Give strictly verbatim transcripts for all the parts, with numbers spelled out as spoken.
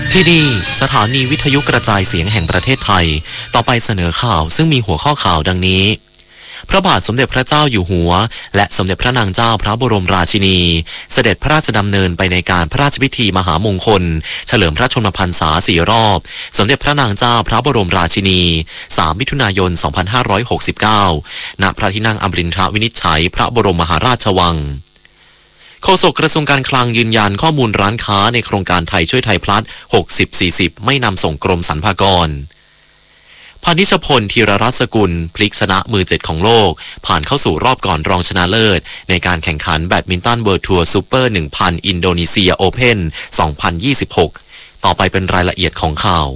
ที่นี่สถานีวิทยุกระจายเสียงแห่งประเทศไทยต่อไปเสนอข่าวซึ่งมีหัวข้อข่าวดังนี้พระบาทสมเด็จพระเจ้าอยู่หัวและสมเด็จพระนางเจ้าพระบรมราชินีเสด็จพระราชดำเนินไปในการพระราชพิธีมหามงคลเฉลิมพระชนมพรรษาสี่รอบสมเด็จพระนางเจ้าพระบรมราชินีสามมิถุนายนสองพันห้าร้อยหกสิบเก้าณพระที่นั่งอมรินทรวินิจฉัยพระบรมมหาราชวังโฆษกกระทรวงการคลังยืนยันข้อมูลร้านค้าในโครงการไทยช่วยไทยพลัส หกสิบ สี่สิบ ไม่นำส่งกรมสรรพากรพานิชพลธีรรัตน์สกุลพลิกชนะมือเจ็ดของโลกผ่านเข้าสู่รอบก่อนรองชนะเลิศในการแข่งขันแบดมินตันเวิลด์ทัวร์ซูเปอร์ หนึ่งพัน อินโดนีเซียโอเพ่น สองพันยี่สิบหก ต่อไปเป็นรายละเอียดของข่าว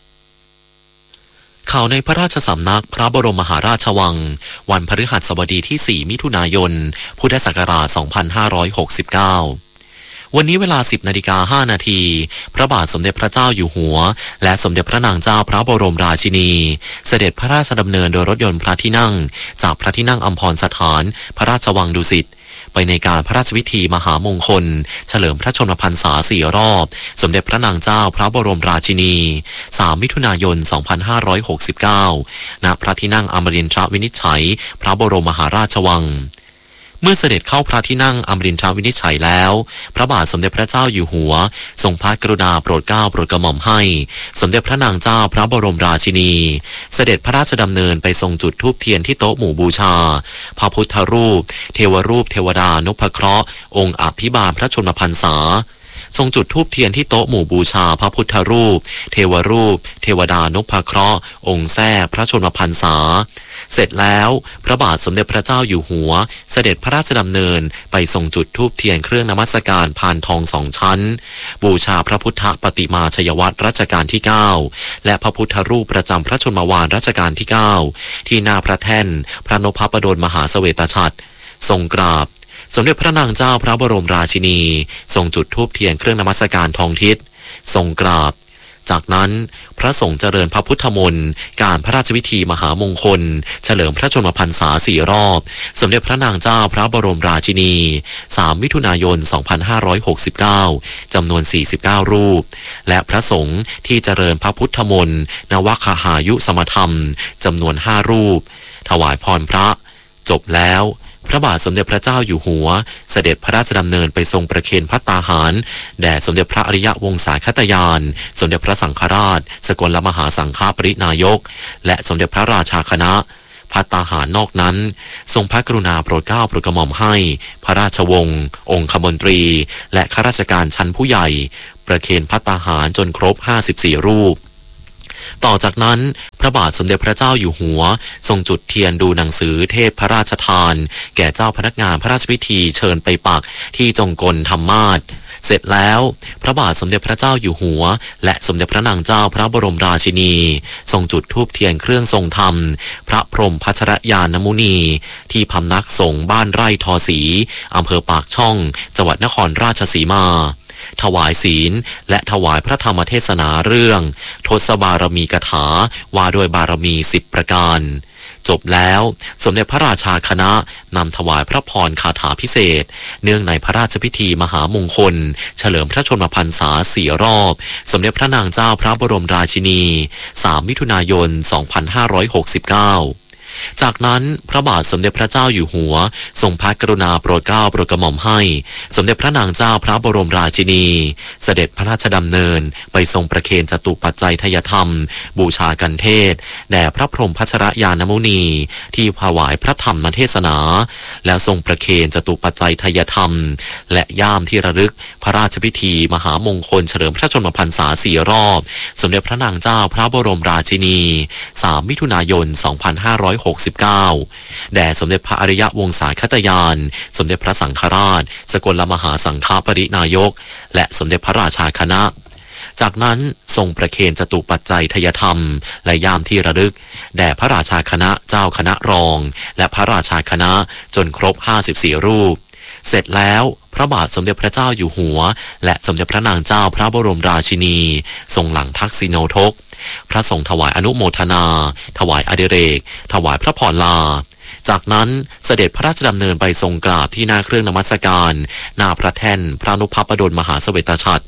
ข่าวในพระราชสำนักพระบรมมหาราชวังวันพฤหัสบดีที่ สี่ มิถุนายน พุทธศักราช สองพันห้าร้อยหกสิบเก้าวันนี้เวลา สิบนาฬิกาห้านาทีพระบาทสมเด็จพระเจ้าอยู่หัวและสมเด็จพระนางเจ้าพระบรมราชินีเสด็จพระราชดำเนินโดยรถยนต์พระที่นั่งจากพระที่นั่งอัมพรสถานพระราชวังดุสิตไปในการพระราชพิธีมหามงคลเฉลิมพระชนมพรรษาสี่รอบสมเด็จพระนางเจ้าพระบรมราชินีสามมิถุนายนสองพันห้าร้อยหกสิบเก้าณพระที่นั่งอมรินทรวินิจฉัยพระบรมมหาราชวังเมื่อเสด็จเข้าพระที่นั่งอมรินทรวินิจฉัยแล้วพระบาทสมเด็จพระเจ้าอยู่หัวทรงพระกรุณาโปรดเกล้าโปรดกระหม่อมให้สมเด็จพระนางเจ้าพระบรมราชินีเสด็จพระราชดำเนินไปทรงจุดธูปเทียนที่โต๊ะหมู่บูชาพระพุทธรูปเทวรูปเทวดานพเคราะห์องค์อภิบาลพระชนมพรรษาทรงจุดธูปเทียนที่โต๊ะหมู่บูชาพระพุทธรูปเทวรูปเทวดานพเคราะห์องค์แท้พระชนมพรรษาเสร็จแล้วพระบาทสมเด็จพระเจ้าอยู่หัวเสด็จพระราชดำเนินไปทรงจุดธูปเทียนเครื่องนมัสการพานทองสองชั้นบูชาพระพุทธปฏิมาชัยวัตรรัชกาลที่เก้าและพระพุทธรูปประจำพระชนมวาลรัชกาลที่เก้าที่หน้าพระแท่นพระนพบดลมหาเสวตฉัตรทรงกราบสมเด็จพระนางเจ้าพระบรมราชินีทรงจุดธูปเทียนเครื่องนมัสการทองทิศทรงกราบจากนั้นพระสงฆ์เจริญพระพุทธมนต์การพระราชพิธีมหามงคลเฉลิมพระชนมพรรษาสี่รอบสมเด็จพระนางเจ้าพระบรมราชินีสามมิถุนายนสองพันห้าร้อยหกสิบเก้าจำนวนสี่สิบเก้ารูปและพระสงฆ์ที่เจริญพระพุทธมนต์นวคหายุสมธรรมจำนวนห้ารูปถวายพรพระจบแล้วพระบาทสมเด็จพระเจ้าอยู่หัวเสด็จพระราชดำเนินไปทรงประเคนภัตตาหารแด่สมเด็จพระอริยวงศาคตยานสมเด็จพระสังฆราชสกลมหาสังฆปรินายกและสมเด็จพระราชาคณะภัตตาหารนอกนั้นทรงพระกรุณาโปรดเกล้าโปรดกระหม่อมให้พระราชวงศ์องคมนตรีและข้าราชการชั้นผู้ใหญ่ประเคนภัตตาหารจนครบห้าสิบสี่รูปต่อจากนั้นพระบาทสมเด็จพระเจ้าอยู่หัวทรงจุดเทียนดูหนังสือเทพพระราชทานแก่เจ้าพนักงานพระราชพิธีเชิญไปปักที่จงกลธรรมาสน์เสร็จแล้วพระบาทสมเด็จพระเจ้าอยู่หัวและสมเด็จพระนางเจ้าพระบรมราชินีทรงจุดธูปเทียนเครื่องทรงธรรมพระพรหมพัชรยานมุนีที่พำนักสงฆ์บ้านไร่ทอศรีอำเภอปากช่องจังหวัดนครราชสีมาถวายศีลและถวายพระธรรมเทศนาเรื่องทศบารมีกถาว่าด้วยบารมีสิบประการจบแล้วสมเด็จพระราชาคณะนำถวายพระพรคาถาพิเศษเนื่องในพระราชพิธีมหามงคลเฉลิมพระชนมพรรษาสี่รอบสมเด็จพระนางเจ้าพระบรมราชินีสามมิถุนายนสองพันห้าร้อยหกสิบเก้าจากนั้นพระบาทสมเด็จพระเจ้าอยู่หัวทรงพระกรุณาโปรดเกล้าโปรดกระหม่อมให้สมเด็จพระนางเจ้าพระบรมราชินีเสด็จพระราชดำเนินไปทรงประเคนจตุปัจจัยทายธรรมบูชากันเทศแด่พระพรหมพัชรยานมุนีที่ถวายพระธรรมเทศนาแล้วทรงประเคนจตุปัจจัยทายธรรมและย่ามที่ระลึกพระราชพิธีมหามงคลเฉลิมพระชนมพรรษาสี่รอบสมเด็จพระนางเจ้าพระบรมราชินีสามมิถุนายนสองพันห้าร้อยหกสิบเก้าแด่สมเด็จพระอริยวงศาคตยานสมเด็จพระสังฆราชสกลมหาสังฆปรินายกและสมเด็จพระราชาคณะจากนั้นทรงประเคนจตุปัจจัยทายธรรมและย่ามที่ระลึกแด่พระราชาคณะเจ้าคณะรองและพระราชาคณะจนครบห้าสิบสี่รูปเสร็จแล้วพระบาทสมเด็จพระเจ้าอยู่หัวและสมเด็จพระนางเจ้าพระบรมราชินีทรงหลังทักษิโนทกพระสงฆ์ถวายอนุโมทนาถวายอดิเรกถวายพระพรลา จากนั้นเสด็จพระราชดำเนินไปทรงกราบที่หน้าเครื่องนมัสการหน้าพระแท่นพระนุภาพดลมหาเสวตฉัตร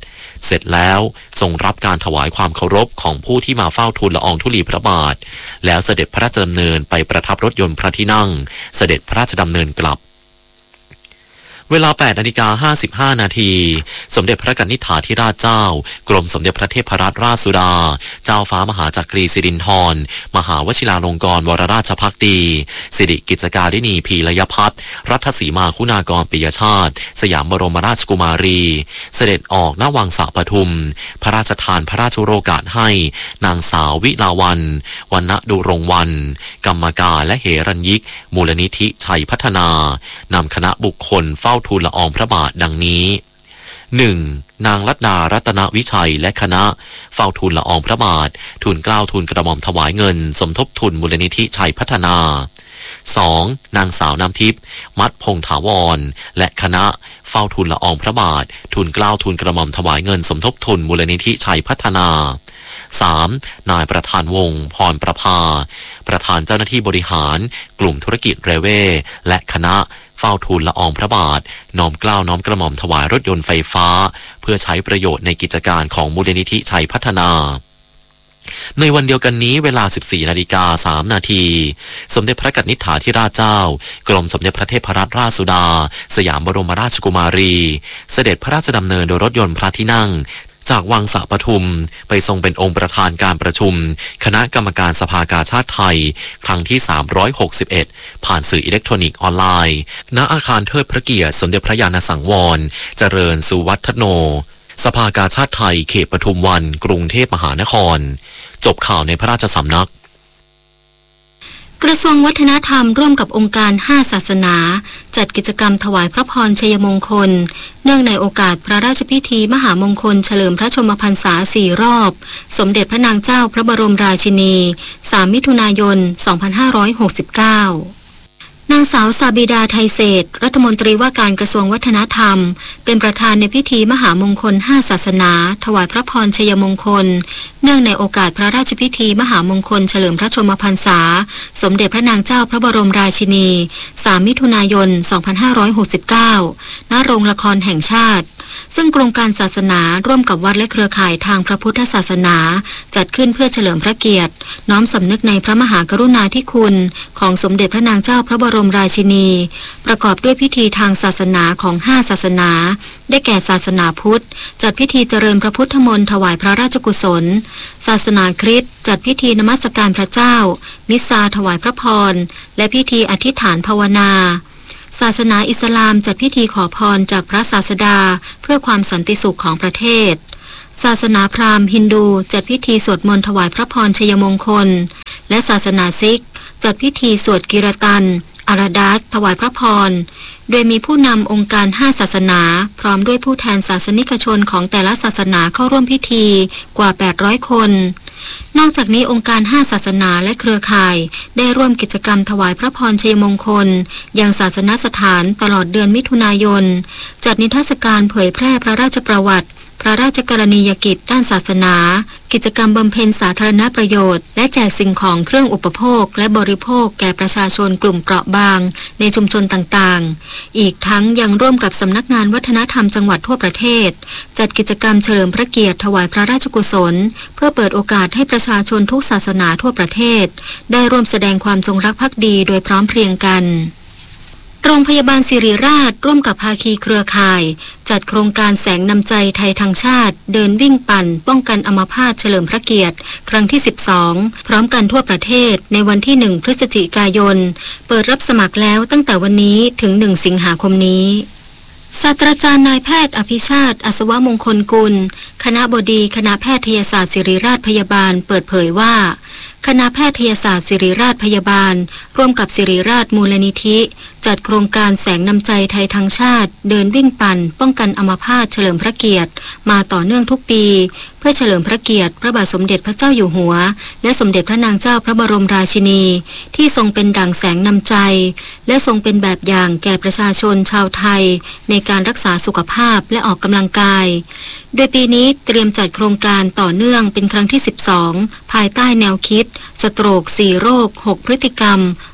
เสร็จแล้วทรงรับการถวายความเคารพของผู้ที่มาเฝ้าทูลละอองธุลีพระบาทแล้วเสด็จพระราชดำเนินไปประทับรถยนต์พระที่นั่งเสด็จพระราชดำเนินกลับเวลา แปดนาฬิกาห้าสิบห้า นาทีสมเด็จพระกนิษฐาธิราชเจ้ากรมสมเด็จพระเทพรัตนราชสุดาเจ้าฟ้ามหาจักรีสิรินธรมหาวชิราลงกรณ์วรราชภักดีสิริกิจการินีพีลยพัฒน์รัตสีมาคุณากรปิยชาติสยามบรมราชกุมารีเสด็จออกณวังสะปทุมพระราชทานพระราชโอกาสให้นางสาววิลาวันวรรณดุรงค์วันกรรมการและเหรัญยิกมูลนิธิชัยพัฒนานำคณะบุคคลเฝ้าทูลละอองพระบาทดังนี้ หนึ่ง. นางลัดดารัตนวิชัยและคณะเฝ้าทูลละอองพระบาททูลเกล้าทูลกระหม่อมถวายเงินสมทบทุนมูลนิธิชัยพัฒนา สอง. นางสาวน้ำทิพย์มัดพงษ์ถาวรและคณะเฝ้าทูลละอองพระบาททูลเกล้าทูลกระหม่อมถวายเงินสมทบทุนมูลนิธิชัยพัฒนา สาม. นายประธานวงศ์พรประภาประธานเจ้าหน้าที่บริหารกลุ่มธุรกิจเรเวและคณะเฝ้าทูลละอองพระบาทน้อมเกล้าน้อมกระหม่อมถวายรถยนต์ไฟฟ้าเพื่อใช้ประโยชน์ในกิจการของมูลนิธิชัยพัฒนาในวันเดียวกันนี้เวลา สิบสี่นาฬิกาสาม นาทีสมเด็จพระกนิษฐาธิราชเจ้ากรมสมเด็จพระเทพรัตนราชสุดาสยามบรมราชกุมารีเสด็จพระราชดำเนินโดยรถยนต์พระที่นั่งจากวังสะปทุมไปทรงเป็นองค์ประธานการประชุมคณะกรรมการสภากาชาดไทยครั้งที่สามร้อยหกสิบเอ็ดผ่านสื่ออิเล็กทรอนิกส์ออนไลน์ณอาคารเทิดพระเกียรติสมเด็จพระญาณสังวรเจริญสุวัฒโนสภากาชาดไทยเขตปทุมวันกรุงเทพมหานครจบข่าวในพระราชสำนักกระทรวงวัฒนธรรมร่วมกับองค์การห้าศาสนาจัดกิจกรรมถวายพระพรชัยมงคลเนื่องในโอกาสพระราชพิธีมหามงคลเฉลิมพระชนมพรรษาสี่รอบสมเด็จพระนางเจ้าพระบรมราชินีสามมิถุนายนสองพันห้าร้อยหกสิบเก้านางสาวสาบิดาไทยเศรษฐ์รัฐมนตรีว่าการกระทรวงวัฒนธรรมเป็นประธานในพิธีมหามงคลห้าศาสนาถวายพระพรชัยมงคลเนื่องในโอกาสพระราชพิธีมหามงคลเฉลิมพระชนมพรรษาสมเด็จพระนางเจ้าพระบรมราชินีสามมิถุนายนสองพันห้าร้อยหกสิบเก้าณโรงละครแห่งชาติซึ่งกรมการศาสนาร่วมกับวัดและเครือข่ายทางพระพุทธศาสนาจัดขึ้นเพื่อเฉลิมพระเกียรติน้อมสำนึกในพระมหากรุณาธิคุณของสมเด็จพระนางเจ้าพระบรมราชินีประกอบด้วยพิธีทางศาสนาของห้าศาสนาได้แก่ศาสนาพุทธจัดพิธีเจริญพระพุทธมนต์ถวายพระราชกุศลศาสนาคริสต์จัดพิธีนมัสการพระเจ้ามิสซาถวายพระพรและพิธีอธิษฐานภาวนาศาสนาอิสลามจัดพิธีขอพรจากพระศาสดาเพื่อความสันติสุขของประเทศศาสนาพราหมณ์ฮินดูจัดพิธีสวดมนต์ถวายพระพรชัยมงคลและศาสนาซิกจัดพิธีสวดกิรตันอาราดัสถวายพระพรโดยมีผู้นำองค์การห้าศาสนาพร้อมด้วยผู้แทนศาสนิกชนของแต่ละศาสนาเข้าร่วมพิธีกว่าแปดร้อยคนนอกจากนี้องค์การห้าศาสนาและเครือข่ายได้ร่วมกิจกรรมถวายพระพรชัยมงคลยังศาสนสถานตลอดเดือนมิถุนายนจัดนิทรรศการเผยแพร่พระราชประวัติพระราชกรณียกิจด้านศาสนากิจกรรมบำเพ็ญสาธารณประโยชน์และแจกสิ่งของเครื่องอุปโภคและบริโภคแก่ประชาชนกลุ่มเปราะบางในชุมชนต่างๆอีกทั้งยังร่วมกับสำนักงานวัฒนธรรมจังหวัดทั่วประเทศจัดกิจกรรมเฉลิมพระเกียรติถวายพระราชกุศลเพื่อเปิดโอกาสให้ประชาชนทุกศาสนาทั่วประเทศได้ร่วมแสดงความจงรักภักดีโดยพร้อมเพรียงกันโรงพยาบาลศิริราชร่วมกับภาคีเครือข่ายจัดโครงการแสงนำใจไทยทั้งชาติเดินวิ่งปั่นป้องกันอัมพาตเฉลิมพระเกียรติครั้งที่สิบสองพร้อมกันทั่วประเทศในวันที่หนึ่งพฤศจิกายนเปิดรับสมัครแล้วตั้งแต่วันนี้ถึงหนึ่งสิงหาคมนี้ศาสตราจารย์นายแพทย์อภิชาติอัศวมงคลกุลคณบดีคณะแพทยศาสตร์ศิริราชพยาบาลเปิดเผยว่าคณะแพทยศาสตร์ศิริราชพยาบาลร่วมกับศิริราชมูลนิธิจัดโครงการแสงนำใจไทยทั้งชาติเดินวิ่งปั่นป้องกันอัมพาตเฉลิมพระเกียรติมาต่อเนื่องทุกปีเพื่อเฉลิมพระเกียรติพระบาทสมเด็จพระเจ้าอยู่หัวและสมเด็จพระนางเจ้าพระบรมราชินีที่ทรงเป็นดั่งแสงนำใจและทรงเป็นแบบอย่างแก่ประชาชนชาวไทยในการรักษาสุขภาพและออกกำลังกายโดยปีนี้เตรียมจัดโครงการต่อเนื่องเป็นครั้งที่สิบสองภายใต้แนวคิดสโตรกสี่โรคหกพฤติกรรม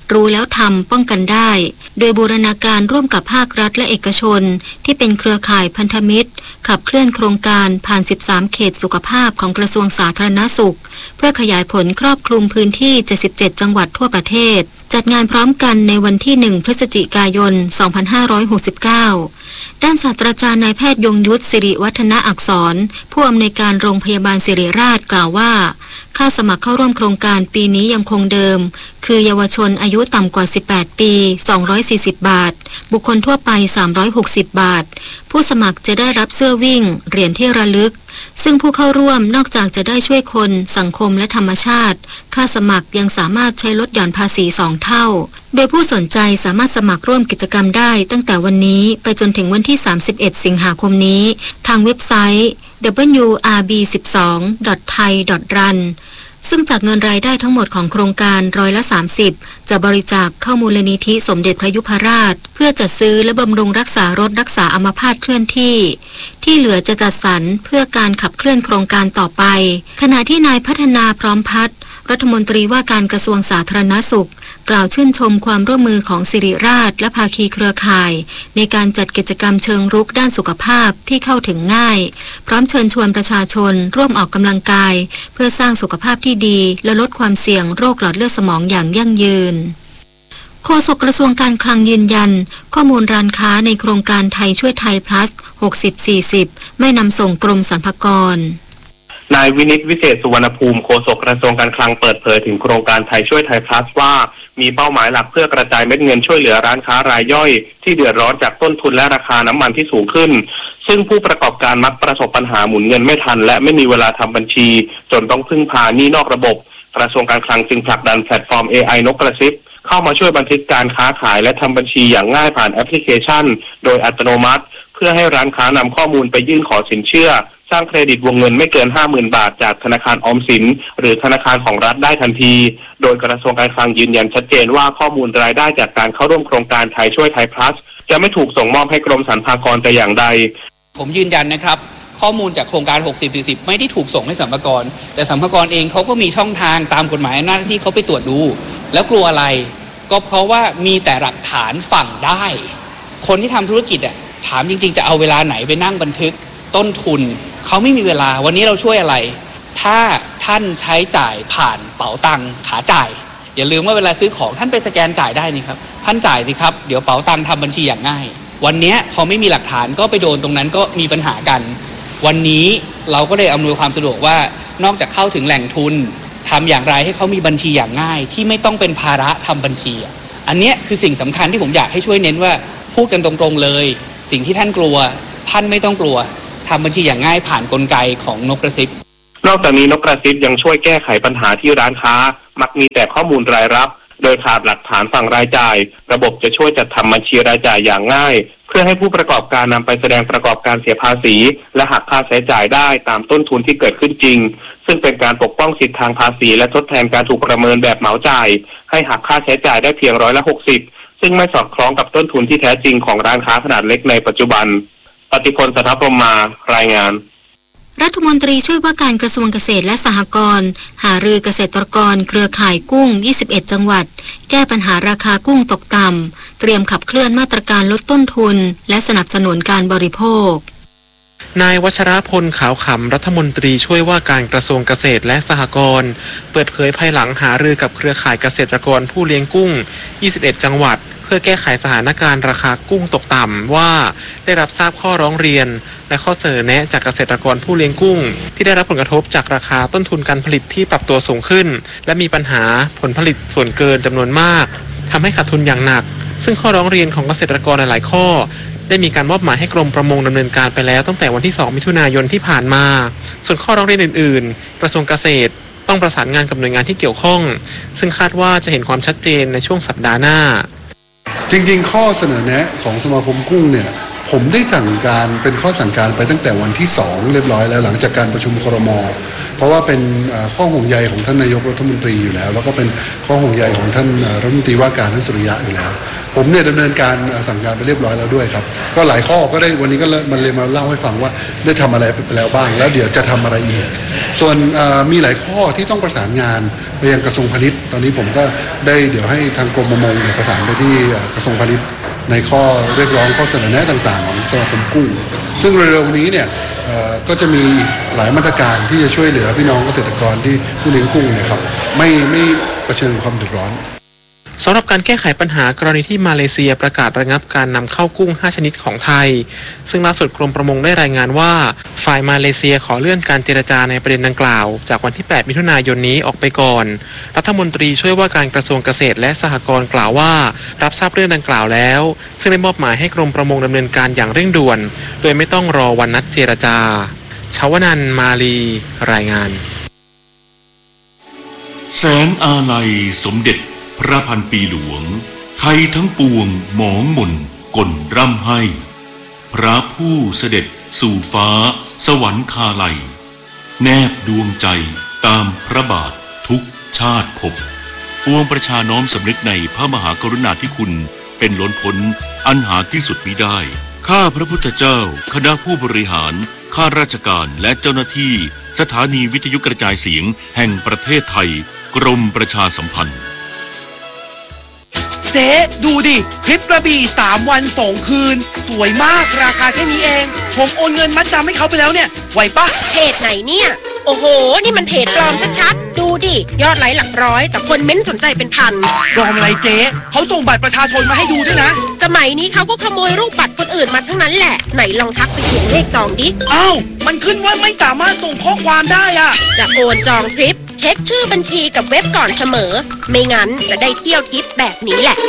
รู้แล้วทำป้องกันได้โดยบูรณาการร่วมกับภาครัฐและเอกชนที่เป็นเครือข่ายพันธมิตรขับเคลื่อนโครงการผ่านสิบสามเขตสุขภาพของกระทรวงสาธารณสุขเพื่อขยายผลครอบคลุมพื้นที่เจ็ดสิบเจ็ดจังหวัดทั่วประเทศจัดงานพร้อมกันในวันที่หนึ่งพฤศจิกายนสองพันห้าร้อยหกสิบเก้าด้านศาสตราจารย์นายแพทย์ยงยุทธสิริวัฒนอักษรผู้อำนวยการโรงพยาบาลศิริราชกล่าวว่าค่าสมัครเข้าร่วมโครงการปีนี้ยังคงเดิมคือเยาวชนอายุต่ำกว่าสิบแปดปีสองร้อยสี่สิบบาทบุคคลทั่วไปสามร้อยหกสิบบาทผู้สมัครจะได้รับเสื้อวิ่งเหรียญที่ระลึกซึ่งผู้เข้าร่วมนอกจากจะได้ช่วยคนสังคมและธรรมชาติค่าสมัครยังสามารถใช้ลดหย่อนภาษีสองเท่าโดยผู้สนใจสามารถสมัครร่วมกิจกรรมได้ตั้งแต่วันนี้ไปจนถึงวันที่สามสิบเอ็ดสิงหาคมนี้ทางเว็บไซต์ ดับเบิลยู อาร์ บี สิบสอง ดอท ไทย ดอท รัน ซึ่งจากเงินรายได้ทั้งหมดของโครงการร้อยละสามสิบจะบริจาคเข้ามูลนิธิสมเด็จพระยุพราชเพื่อจัดซื้อและบำรุงรักษารถรักษาอัมพาตเคลื่อนที่ที่เหลือจะจัดสรรเพื่อการขับเคลื่อนโครงการต่อไปขณะที่นายพัฒนาพร้อมพัฒน์รัฐมนตรีว่าการกระทรวงสาธารณสุขกล่าวชื่นชมความร่วมมือของศิริราชและภาคีเครือข่ายในการจัดกิจกรรมเชิงรุกด้านสุขภาพที่เข้าถึงง่ายพร้อมเชิญชวนประชาชนร่วมออกกำลังกายเพื่อสร้างสุขภาพที่ดีและลดความเสี่ยงโรคหลอดเลือดสมองอย่างยั่งยืนโฆษกกระทรวงการคลังยืนยันข้อมูลร้านค้าในโครงการไทยช่วยไทย plus หกสิบ สี่สิบไม่นำส่งกรมสรรพากรนายวินิตวิเศษสุวรรณภูมิโฆษกกระทรวงการคลังเปิดเผยถึงโครงการไทยช่วยไทย plus ว่ามีเป้าหมายหลักเพื่อกระจายเม็ดเงินช่วยเหลือร้านค้ารายย่อยที่เดือดร้อนจากต้นทุนและราคาน้ำมันที่สูงขึ้นซึ่งผู้ประกอบการมักประสบปัญหาหมุนเงินไม่ทันและไม่มีเวลาทำบัญชีจนต้องพึ่งพาหนี้นอกระบบกระทรวงการคลังจึงผลักดันแพลตฟอร์ม เอ ไอ นกกระซิบเข้ามาช่วยบันทึกการค้าขายและทำบัญชีอย่างง่ายผ่านแอปพลิเคชันโดยอัตโนมัติเพื่อให้ร้านค้านำข้อมูลไปยื่นขอสินเชื่อสร้างเครดิตวงเงินไม่เกิน ห้าหมื่น บาทจากธนาคารออมสินหรือธนาคารของรัฐได้ทันทีโดยกระทรวงการคลังยืนยันชัดเจนว่าข้อมูลรายได้จากการเข้าร่วมโครงการไทยช่วยไทย plus จะไม่ถูกส่งมอบให้กรมสรรพากรแต่อย่างใดผมยืนยันนะครับข้อมูลจากโครงการหกสิบ สี่สิบไม่ได้ถูกส่งให้สรรพากรแต่สรรพากรเองเขาก็มีช่องทางตามกฎหมายหน้าที่เขาไปตรวจดูแล้วกลัวอะไรก็เพราะว่ามีแต่หลักฐานฝั่งได้คนที่ทำธุรกิจอ่ะถามจริงๆจะเอาเวลาไหนไปนั่งบันทึกต้นทุนเขาไม่มีเวลาวันนี้เราช่วยอะไรถ้าท่านใช้จ่ายผ่านเป๋าตังค์ขาจ่ายอย่าลืมว่าเวลาซื้อของท่านไปสแกนจ่ายได้นี่ครับท่านจ่ายสิครับเดี๋ยวเป๋าตังค์ทำบัญชีอย่างง่ายวันนี้พอไม่มีหลักฐานก็ไปโดนตรงนั้นก็มีปัญหากันวันนี้เราก็เลยอำนวยความสะดวกว่านอกจากเข้าถึงแหล่งทุนทำอย่างไรให้เขามีบัญชีอย่างง่ายที่ไม่ต้องเป็นภาระทำบัญชีอันนี้คือสิ่งสำคัญที่ผมอยากให้ช่วยเน้นว่าพูดกันตรงๆเลยสิ่งที่ท่านกลัวท่านไม่ต้องกลัวทำบัญชีอย่างง่ายผ่านกลไกของนกกระซิบนอกจากนี้นกกระซิบยังช่วยแก้ไขปัญหาที่ร้านค้ามักมีแต่ข้อมูลรายรับโดยขาดหลักฐานฝั่งรายจ่ายระบบจะช่วยจัดทำบัญชีรายจ่ายอย่างง่ายเพื่อให้ผู้ประกอบการนำไปแสดงประกอบการเสียภาษีและหักค่าใช้จ่ายได้ตามต้นทุนที่เกิดขึ้นจริงซึ่งเป็นการปกป้องสิทธิทางภาษีและทดแทนการถูกประเมินแบบเหมาจ่ายให้หักค่าใช้จ่ายได้เพียงร้อยละหกสิบซึ่งไม่สอดคล้องกับต้นทุนที่แท้จริงของร้านค้าขนาดเล็กในปัจจุบันปฏิพล สัทธพรหมมารายงานรัฐมนตรีช่วยว่าการกระทรวงเกษตรและสหกรณ์หารือเกษตรกรเครือข่ายกุ้งยี่สิบเอ็ดจังหวัดแก้ปัญหาราคากุ้งตกต่ำเตรียมขับเคลื่อนมาตรการลดต้นทุนและสนับสนุนการบริโภคนายวัชรพลขาวขำรัฐมนตรีช่วยว่าการกระทรวงเกษตรและสหกรณ์เปิดเผยภายหลังหารือกับเครือข่ายเกษตรกรผู้เลี้ยงกุ้งยี่สิบเอ็ดจังหวัดเพื่อแก้ไขสถานการณ์ราคากุ้งตกต่ำว่าได้รับทราบข้อร้องเรียนและข้อเสนอแนะจากเกษตรกรผู้เลี้ยงกุ้งที่ได้รับผลกระทบจากราคาต้นทุนการผลิตที่ปรับตัวสูงขึ้นและมีปัญหาผลผลิตส่วนเกินจำนวนมากทำให้ขาดทุนอย่างหนักซึ่งข้อร้องเรียนของเกษตรกรหลายๆข้อได้มีการมอบหมายให้กรมประมงดำเนินการไปแล้วตั้งแต่วันที่สองมิถุนายนที่ผ่านมาส่วนข้อร้องเรียนอื่นๆกระทรวงเกษตรต้องประสานงานกับหน่วยงานที่เกี่ยวข้องซึ่งคาดว่าจะเห็นความชัดเจนในช่วงสัปดาห์หน้าจริงๆข้อเสนอแนะของสมาคมกุ้งเนี่ยผมได้สั่งการเป็นข้อสั่งการไปตั้งแต่วันที่สองเรียบร้อยแล้วหลังจากการประชุมครม.เพราะว่าเป็นข้อห่วงใยของท่านนายกรัฐมนตรีอยู่แล้วแล้วก็เป็นข้อห่วงใยของท่านรัฐมนตรีว่าการท่านสุริยะอยู่แล้วผมเนี่ยดำเนินการสั่งการไปเรียบร้อยแล้วด้วยครับก็หลายข้อก็ได้วันนี้ก็มันเลยมาเล่าให้ฟังว่าได้ทำอะไรไปแล้วบ้างแล้วเดี๋ยวจะทำอะไรอีกส่วนมีหลายข้อที่ต้องประสานงานไปยังกระทรวงพาณิชย์ตอนนี้ผมก็ได้เดี๋ยวให้ทางกรมประมงเนี่ยประสานไปที่กระทรวงพาณิชย์ในข้อเรียกร้องข้อเสนอแนะต่างๆของสมาคมกุ้งซึ่งเร็วๆนี้เนี่ยก็จะมีหลายมาตรการที่จะช่วยเหลือพี่น้องเกษตรกรที่ผู้เลี้ยงกุ้งเนี่ยครับไม่ไม่เผชิญความเดือดร้อนสำหรับการแก้ไขปัญหากรณีที่มาเลเซียประกาศระงับการนำเข้ากุ้งห้าชนิดของไทยซึ่งล่าสุดกรมประมงได้รายงานว่าฝ่ายมาเลเซียขอเลื่อนการเจรจาในประเด็นดังกล่าวจากวันที่แปดมิถุนายนนี้ออกไปก่อนรัฐมนตรีช่วยว่าการกระทรวงเกษตรและสหกรณ์กล่าวว่ารับทราบเรื่องดังกล่าวแล้วซึ่งได้มอบหมายให้กรมประมงดำเนินการอย่างเร่งด่วนโดยไม่ต้องรอวันนัดเจรจาชวนันท์ มาลีรายงานแสนอาลัยสมเด็จพระพันปีหลวงไทยทั้งปวงหมองหม่นก่นร่ำให้พระผู้เสด็จสู่ฟ้าสวรรคาลัยแนบดวงใจตามพระบาททุกชาติภพปวงประชาน้อมสำนึกในพระมหากรุณาธิคุณเป็นล้นพ้นอันหาที่สุดมิได้ข้าพระพุทธเจ้าคณะผู้บริหารข้าราชการและเจ้าหน้าที่สถานีวิทยุกระจายเสียงแห่งประเทศไทยกรมประชาสัมพันธ์เจ๊ดูดิทริปกระบี่สามวันสองคืนสวยมากราคาแค่นี้เองผมโอนเงินมัดจำให้เขาไปแล้วเนี่ยไหวปะเพจไหนเนี่ยโอ้โหนี่มันเพจปลอมชัดๆดูดิยอดไลค์หลักร้อยแต่คนเม้นสนใจเป็นพันปลอมอะไรเจ๊เขาส่งบัตรประชาชนมาให้ดูด้วยนะสมัยนี้เขาก็ขโมยรูปบัตรคนอื่นมาทั้งนั้นแหละไหนลองทักไปเขียนเลขจองดิอ้าวมันขึ้นว่าไม่สามารถส่งข้อความได้อะจะโอนจองทริปเช็คชื่อบัญชีกับเว็บก่อนเสมอไม่งั้นจะได้เที่ยวทริปแบบนี้แหละ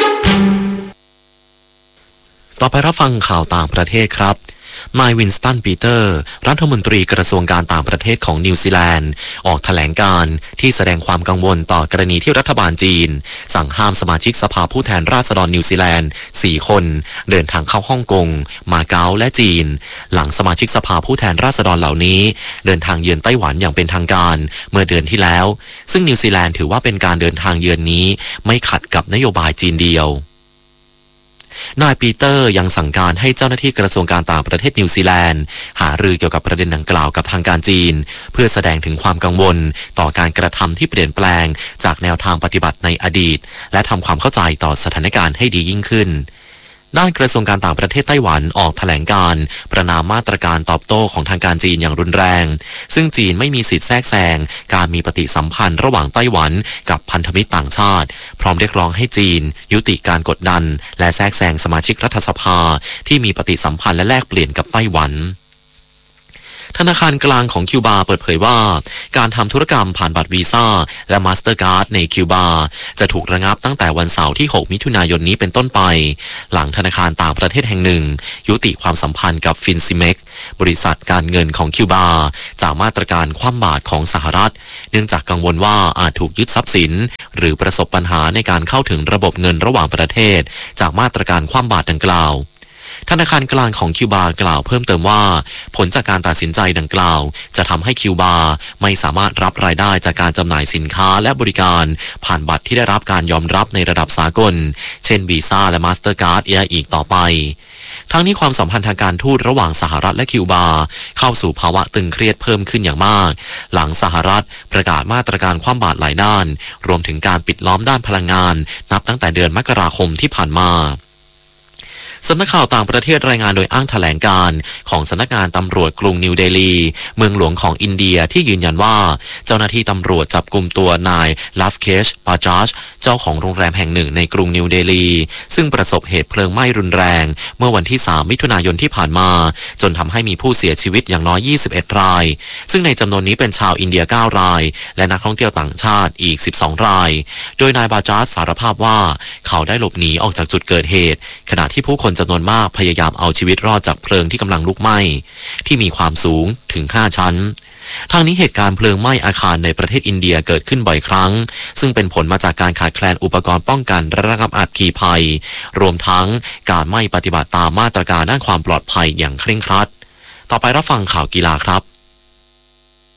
ต่อไปรับฟังข่าวต่างประเทศครับนายวินสตันปีเตอร์รัฐมนตรีกระทรวงการต่างประเทศของนิวซีแลนด์ออกแถลงการที่แสดงความกังวลต่อกรณีที่รัฐบาลจีนสั่งห้ามสมาชิกสภาผู้แทนราษฎรนิวซีแลนด์สี่คนเดินทางเข้าฮ่องกงมาเก๊าและจีนหลังสมาชิกสภาผู้แทนราษฎรเหล่านี้เดินทางเยือนไต้หวันอย่างเป็นทางการเมื่อเดือนที่แล้วซึ่งนิวซีแลนด์ถือว่าเป็นการเดินทางเยือนนี้ไม่ขัดกับนโยบายจีนเดียวนายปีเตอร์ยังสั่งการให้เจ้าหน้าที่กระทรวงการต่างประเทศนิวซีแลนด์หารือเกี่ยวกับประเด็นดังกล่าวกับทางการจีนเพื่อแสดงถึงความกังวลต่อการกระทำที่เปลี่ยนแปลงจากแนวทางปฏิบัติในอดีตและทำความเข้าใจต่อสถานการณ์ให้ดียิ่งขึ้นด้านกระทรวงการต่างประเทศไต้หวันออกแถลงการประณามมาตรการตอบโต้ของทางการจีนอย่างรุนแรงซึ่งจีนไม่มีสิทธิแทรกแซงการมีปฏิสัมพันธ์ระหว่างไต้หวันกับพันธมิตรต่างชาติพร้อมเรียกร้องให้จีนยุติการกดดันและแทรกแซงสมาชิกรัฐสภาที่มีปฏิสัมพันธ์และแลกเปลี่ยนกับไต้หวันธนาคารกลางของคิวบาเปิดเผยว่าการทำธุรกรรมผ่านบัตรวีซ่าและมาสเตอร์การ์ดในคิวบาจะถูกระงับตั้งแต่วันเสาร์ที่หกมิถุนายนนี้เป็นต้นไปหลังธนาคารต่างประเทศแห่งหนึ่งยุติความสัมพันธ์กับฟินซิเม็กบริษัทการเงินของคิวบาจากมาตรการคว่ำบาตรของสหรัฐเนื่องจากกังวลว่าอาจถูกยึดทรัพย์สินหรือประสบปัญหาในการเข้าถึงระบบเงินระหว่างประเทศจากมาตรการคว่ำบาตรดังกล่าวธนาคารกลางของคิวบากล่าวเพิ่มเติมว่าผลจากการตัดสินใจดังกล่าวจะทำให้คิวบาไม่สามารถรับรายได้จากการจำหน่ายสินค้าและบริการผ่านบัตรที่ได้รับการยอมรับในระดับสากลเช่นวีซ่าและมาสเตอร์การ์ดอีกต่อไปทั้งนี้ความสัมพันธ์ทางการทูตระหว่างสหรัฐและคิวบาเข้าสู่ภาวะตึงเครียดเพิ่มขึ้นอย่างมากหลังสหรัฐประกาศมาตรการคว่ำบาตรหลายด้านรวมถึงการปิดล้อมด้านพลังงานนับตั้งแต่เดือนมกราคมที่ผ่านมาสำนักข่าวต่างประเทศรายงานโดยอ้างแถลงการของสำนักงานตำรวจกรุงนิวเดลีเมืองหลวงของอินเดียที่ยืนยันว่าเจ้าหน้าที่ตำรวจจับกุมตัวนายลาฟเคชปาจาชเจ้าของโรงแรมแห่งหนึ่งในกรุงนิวเดลีซึ่งประสบเหตุเพลิงไหม้รุนแรงเมื่อวันที่สามมิถุนายนที่ผ่านมาจนทำให้มีผู้เสียชีวิตอย่างน้อยยี่สิบเอ็ดรายซึ่งในจำนวนนี้เป็นชาวอินเดียเก้ารายและนักท่องเที่ยวต่างชาติอีกสิบสองรายโดยนายบาจาชสารภาพว่าเขาได้หลบหนีออกจากจุดเกิดเหตุขณะที่ผู้คนจำนวนมากพยายามเอาชีวิตรอดจากเพลิงที่กำลังลุกไหม้ที่มีความสูงถึงห้าชั้นทางนี้เหตุการณ์เพลิงไหม้อาคารในประเทศอินเดียเกิดขึ้นบ่อยครั้งซึ่งเป็นผลมาจากการขาดแคลนอุปกรณ์ป้องกันและระงับอัคคีภัยรวมทั้งการไม่ปฏิบัติตามมาตรการด้านความปลอดภัยอย่างเคร่งครัดต่อไปรับฟังข่าวกีฬาครับ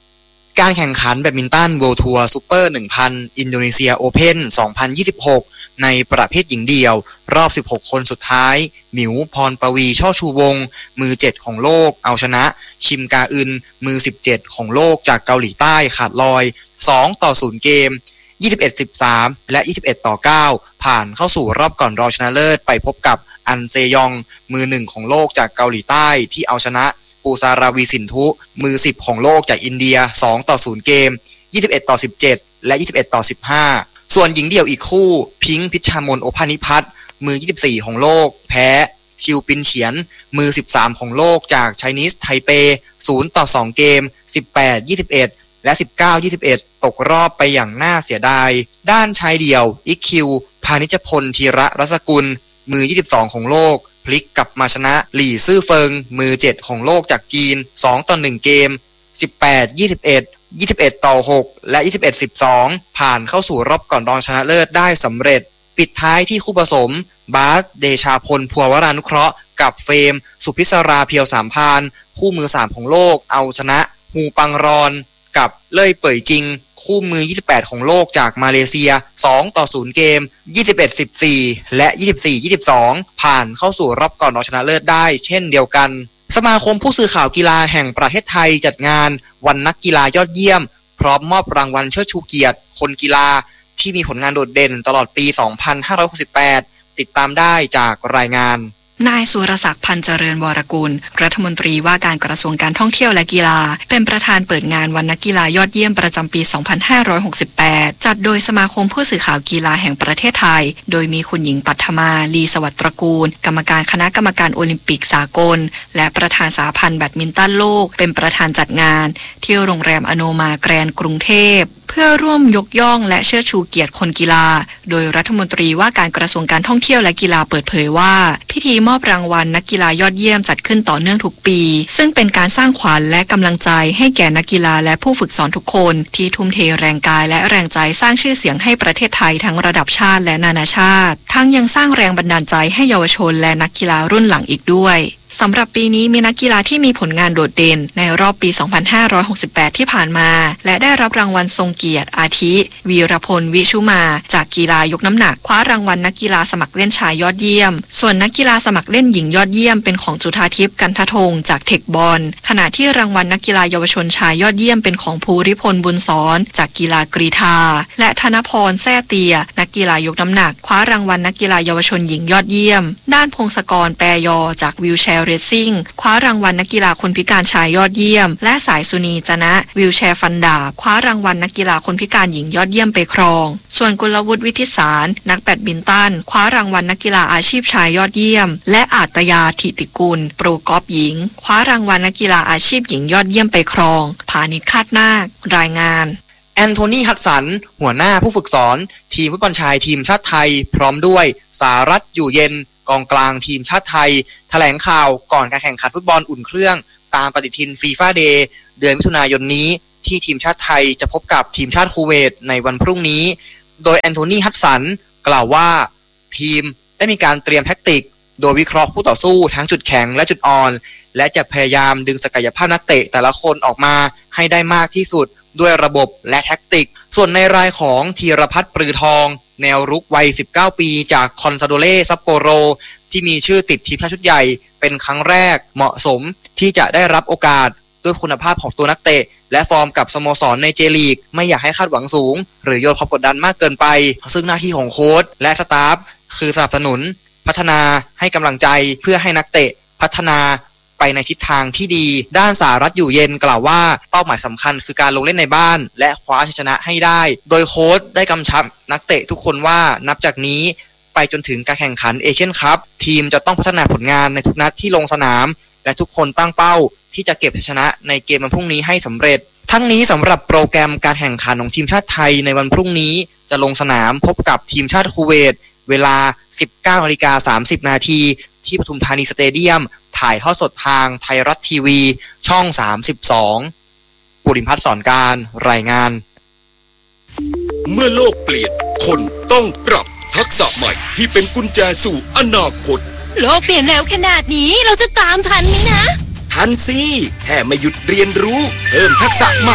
การแข่งขันแบดมินตัน World Tour Super หนึ่งพัน อินโดนีเซีย Open สองพันยี่สิบหก ในประเภทหญิงเดี่ยวรอบสิบหกคนสุดท้ายหมิวพรปวีช่อชูวงศ์มือเจ็ดของโลกเอาชนะชิมกาอึนมือสิบเจ็ดของโลกจากเกาหลีใต้ขาดลอยสองต่อศูนย์เกมยี่สิบเอ็ด สิบสามและยี่สิบเอ็ดต่อเก้าผ่านเข้าสู่รอบก่อนรองชนะเลิศไปพบกับอันเซยองมือหนึ่งของโลกจากเกาหลีใต้ที่เอาชนะปูซาราวีสินทุมือสิบของโลกจากอินเดียสองต่อศูนย์เกมยี่สิบเอ็ดต่อสิบเจ็ดและยี่สิบเอ็ดต่อสิบห้าส่วนหญิงเดี่ยวอีกคู่พิงค์พิชชามนโอภานิพัฒน์มือยี่สิบสี่ของโลกแพ้ชิวปินเฉียนมือสิบสามของโลกจากไชนีสไทเปศูนย์ต่อสองเกมสิบแปด ยี่สิบเอ็ดและสิบเก้า ยี่สิบเอ็ดตกรอบไปอย่างน่าเสียดายด้านชายเดี่ยวอิกคิวพานิชพลธีระรัศกุลมือยี่สิบสองของโลกพลิกกลับมาชนะหลี่ซื่อเฟิงมือเจ็ดของโลกจากจีนสองต่อหนึ่งเกมสิบแปด ยี่สิบเอ็ด ยี่สิบเอ็ดต่อหกและยี่สิบเอ็ด สิบสองผ่านเข้าสู่รอบก่อนรองชนะเลิศได้สำเร็จปิดท้ายที่คู่ผสมบาสเดชาพลพัววรานุเคราะห์กับเฟรมสุพิศราเพียวสามพานคู่มือสามของโลกเอาชนะฮูปังรอนกับเล่ยเป่ยจริงคู่มือยี่สิบแปดของโลกจากมาเลเซียสองต่อศูนย์เกมยี่สิบเอ็ด สิบสี่และยี่สิบสี่ ยี่สิบสองผ่านเข้าสู่รอบก่อนรองชนะเลิศได้เช่นเดียวกันสมาคมผู้สื่อข่าวกีฬาแห่งประเทศไทยจัดงานวันนักกีฬายอดเยี่ยมพร้อมมอบรางวัลเชิดชูเกียรติคนกีฬาที่มีผลงานโดดเด่นตลอดปีสองพันห้าร้อยหกสิบแปดติดตามได้จากรายงานนายสุรศักดิ์พันธ์เจริญวรกุลรัฐมนตรีว่าการกระทรวงการท่องเที่ยวและกีฬาเป็นประธานเปิดงานวันนักกีฬายอดเยี่ยมประจำปีสองพันห้าร้อยหกสิบแปดจัดโดยสมาคมผู้สื่อข่าวกีฬาแห่งประเทศไทยโดยมีคุณหญิงปัทมาลีสวัสดิ์ตระกูลกรรมการคณะกรรมการโอลิมปิกสากลและประธานสหพันธ์แบดมินตันโลกเป็นประธานจัดงานที่โรงแรมอโนมาแกรนด์กรุงเทพเพื่อร่วมยกย่องและเชิดชูเกียรติคนกีฬาโดยรัฐมนตรีว่าการกระทรวงการท่องเที่ยวและกีฬาเปิดเผยว่าพิธีมอบรางวัลนักกีฬายอดเยี่ยมจัดขึ้นต่อเนื่องทุกปีซึ่งเป็นการสร้างขวัญและกำลังใจให้แก่นักกีฬาและผู้ฝึกสอนทุกคนที่ทุ่มเทแรงกายและแรงใจสร้างชื่อเสียงให้ประเทศไทยทั้งระดับชาติและนานาชาติทั้งยังสร้างแรงบันดาลใจให้เยาวชนและนักกีฬารุ่นหลังอีกด้วยสำหรับปีนี้มีนักกีฬาที่มีผลงานโดดเด่นในรอบปีสองพันห้าร้อยหกสิบแปดที่ผ่านมาและได้รับรางวัลทรงเกียรติอาทิวีรพลวิชุมาจากกีฬายกน้ำหนักคว้ารางวัลนักกีฬาสมัครเล่นชายยอดเยี่ยมส่วนนักกีฬาสมัครเล่นหญิงยอดเยี่ยมเป็นของจุฑาทิพย์กันทธงจากเทคบอลขณะที่รางวัลนักกีฬาเยาวชนชายยอดเยี่ยมเป็นของภูริพลบุญสอนจากกีฬากรีฑาและธนพรแซ่เตียนักกีฬายกน้ำหนักคว้ารางวัลนักกีฬาเยาวชนหญิงยอดเยี่ยมด้านพงศกรแปรยอจากวิวแชร์เรซซิ่งคว้ารางวัลนักกีฬาคนพิการชายยอดเยี่ยมและสายสุนีจนะวิวแชร์ฟันดาบคว้ารางวัลนักกีฬาคนพิการหญิงยอดเยี่ยมไปครองส่วนกุลวุฒิวิทิสารนักแบดมินตันคว้ารางวัลนักกีฬาอาชีพชายยอดเยี่ยมและอาตยาธิติกุลโปรกอล์ฟหญิงคว้ารางวัลนักกีฬาอาชีพหญิงยอดเยี่ยมไปครองผานิชคาดนาครายงานแอนโทนีฮัดสันหัวหน้าผู้ฝึกสอนทีมฟุตบอลชายทีมชาติไทยพร้อมด้วยสารัตน์อยู่เย็นกองกลางทีมชาติไทยแถลงข่าวก่อนการแข่งขันฟุตบอลอุ่นเครื่องตามปฏิทินฟีฟ่าเดย์เดือนมิถุนายนนี้ที่ทีมชาติไทยจะพบกับทีมชาติคูเวตในวันพรุ่งนี้โดยแอนโทนีฮัดสันกล่าวว่าทีมได้มีการเตรียมแท็กติกโดยวิเคราะห์คู่ต่อสู้ทั้งจุดแข็งและจุดอ่อนและจะพยายามดึงศักยภาพนักเตะแต่ละคนออกมาให้ได้มากที่สุดด้วยระบบและแท็กติกส่วนในรายของธีรพัฒน์ปรือทองแนวรุกวัยสิบเก้าปีจากคอนซาโดเล่ซัปโปโรที่มีชื่อติดทีมชาติชุดใหญ่เป็นครั้งแรกเหมาะสมที่จะได้รับโอกาสด้วยคุณภาพของตัวนักเตะและฟอร์มกับสโมสรในเจลีกไม่อยากให้คาดหวังสูงหรือโยนความกดดันมากเกินไปซึ่งหน้าที่ของโค้ชและสตาฟคือสนับสนุนพัฒนาให้กำลังใจเพื่อให้นักเตะพัฒนาไปในทิศทางที่ดีด้านสารัตน์อยู่เย็นกล่าวว่าเป้าหมายสำคัญคือการลงเล่นในบ้านและคว้าชัยชนะให้ได้โดยโค้ชได้กำชับนักเตะทุกคนว่านับจากนี้ไปจนถึงการแข่งขันเอเชียนคัพทีมจะต้องพัฒนาผลงานในทุกนัดที่ลงสนามและทุกคนตั้งเป้าที่จะเก็บชัยชนะในเกมวันพรุ่งนี้ให้สำเร็จทั้งนี้สำหรับโปรแกรมการแข่งขันของทีมชาติไทยในวันพรุ่งนี้จะลงสนามพบกับทีมชาติคูเวตเวลา สิบเก้านาฬิกาสามสิบนาทีที่ปทุมธานีสเตเดียมถ่ายทอดสดทางไทยรัฐทีวีช่องสามสิบสองปุริพัฒน์สอนการรายงานเมื่อโลกเปลี่ยนคนต้องปรับทักษะใหม่ที่เป็นกุญแจสู่อนาคตโลกเปลี่ยนเร็วขนาดนี้เราจะตามทันไหมนะทันสิแค่ไม่หยุดเรียนรู้เพิ่มทักษะใหม่ท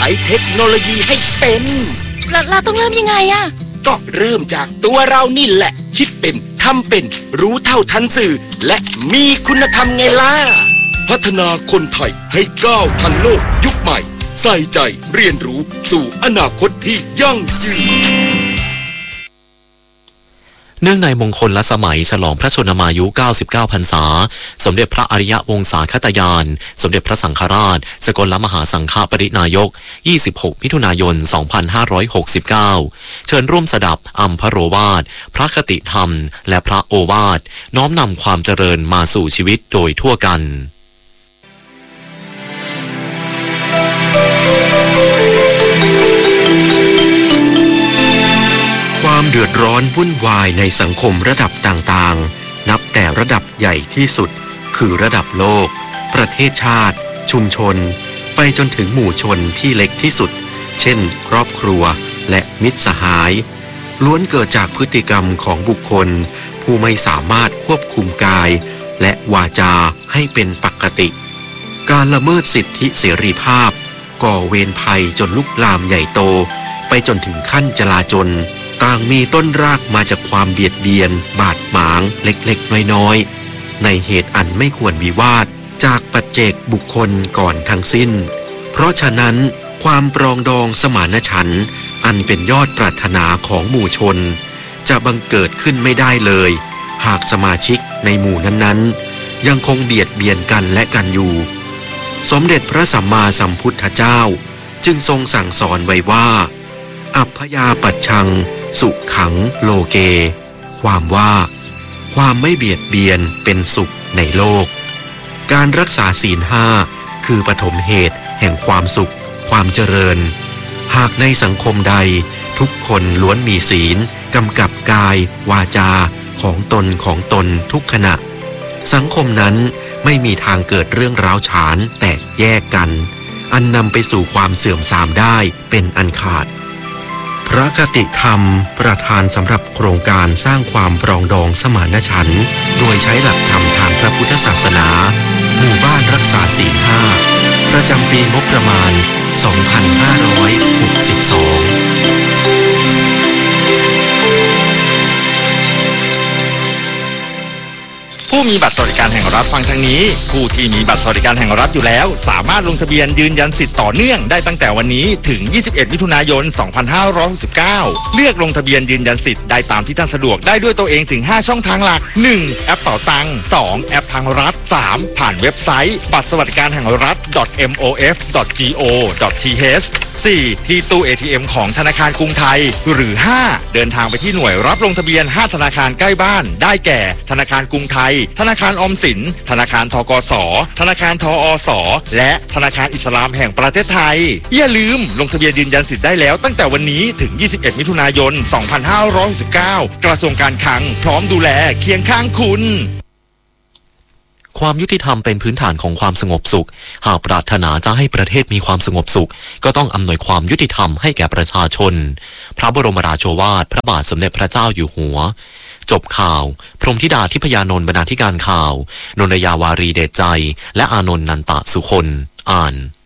ช้เทคโนโลยีให้เป็นเราต้องเริ่มยังไงอะก็เริ่มจากตัวเรานี่แหละคิดเป็นทำเป็นรู้เท่าทันสื่อและมีคุณธรรมไงล่ะพัฒนาคนไทยให้ก้าวทันโลกยุคใหม่ใส่ใจเรียนรู้สู่อนาคตที่ยั่งยืนเนื่องในมงคลละสมัยฉลองพระชนมายุเก้าสิบเก้าพรรษาสมเด็จพระอริยวงศาคตยานสมเด็จพระสังฆราชสกลมหาสังฆปรินายกยี่สิบหกมิถุนายนสองพันห้าร้อยหกสิบเก้าเชิญร่วมสดับอัมพโรวาทพระคติธรรมและพระโอวาทน้อมนำความเจริญมาสู่ชีวิตโดยทั่วกันความเดือดร้อนวุ่นวายในสังคมระดับต่างๆนับแต่ระดับใหญ่ที่สุดคือระดับโลกประเทศชาติชุมชนไปจนถึงหมู่ชนที่เล็กที่สุดเช่นครอบครัวและมิตรสหายล้วนเกิดจากพฤติกรรมของบุคคลผู้ไม่สามารถควบคุมกายและวาจาให้เป็นปกติการละเมิดสิทธิเสรีภาพก่อเวรภัยจนลุกลามใหญ่โตไปจนถึงขั้นจลาจลต่างมีต้นรากมาจากความเบียดเบียนบาดหมางเล็กๆน้อยๆในเหตุอันไม่ควรวิวาทจากปัจเจกบุคคลก่อนทั้งสิ้นเพราะฉะนั้นความปรองดองสมานฉันท์อันเป็นยอดปรารถนาของหมู่ชนจะบังเกิดขึ้นไม่ได้เลยหากสมาชิกในหมู่นั้นๆยังคงเบียดเบียนกันและกันอยู่สมเด็จพระสัมมาสัมพุทธเจ้าจึงทรงสั่งสอนไว้ว่าอัพพยาปัชชังสุขังโลเกความว่าความไม่เบียดเบียนเป็นสุขในโลกการรักษาศีลห้าคือปฐมเหตุแห่งความสุขความเจริญหากในสังคมใดทุกคนล้วนมีศีลกำกับกายวาจาของตนของตนทุกขณะสังคมนั้นไม่มีทางเกิดเรื่องร้าวฉานแตกแยกกันอันนำไปสู่ความเสื่อมทรามได้เป็นอันขาดพระคติธรรมประธานสำหรับโครงการสร้างความปรองดองสมานฉันท์โดยใช้หลักธรรมทางพระพุทธศาสนาหมู่บ้านรักษาศีลห้าประจำปีงบประมาณสองพันห้าร้อยหกสิบสองผู้มีบัตรสวัสดิการแห่งรัฐฟังทางนี้ผู้ที่มีบัตรสวัสดิการแห่งรัฐอยู่แล้วสามารถลงทะเบียนยืนยันสิทธิ์ต่อเนื่องได้ตั้งแต่วันนี้ถึงยี่สิบเอ็ดมิถุนายนสองพันห้าร้อยหกสิบเก้าเลือกลงทะเบียนยืนยันสิทธิ์ได้ตามที่ท่านสะดวกได้ด้วยตัวเองถึงห้าช่องทางหลัก หนึ่ง แอปเป๋าตังค์ สอง แอปทางรัฐ สาม ผ่านเว็บไซต์บัตรสวัสดิการแห่งรัฐ .mof .go .th สี่ ที่ตู้ เอ ที เอ็ม ของธนาคารกรุงไทยหรือห้าเดินทางไปที่หน่วยรับลงทะเบียนห้าธนาคารใกล้บ้านได้แก่ธนาคารกรุงไทยธนาคารออมสินธนาคารธกสธนาคารทอสและธนาคารอิสลามแห่งประเทศไทยอย่าลืมลงทะเบียนยืนยันสิทธิ์ได้แล้วตั้งแต่วันนี้ถึงยี่สิบเอ็ดมิถุนายนสองพันห้าร้อยหกสิบเก้ากระทรวงการคลังพร้อมดูแลเคียงข้างคุณความยุติธรรมเป็นพื้นฐานของความสงบสุขหากปรารถนาจะให้ประเทศมีความสงบสุขก็ต้องอำนวยความยุติธรรมให้แก่ประชาชนพระบรมราโชวาทพระบาทสมเด็จพระเจ้าอยู่หัวจบข่าวพรหมธิดาทิพยานนท์บรรณาธิการข่าวนนยาวารีเดชใจและอานนท์นันตะสุคนอ่าน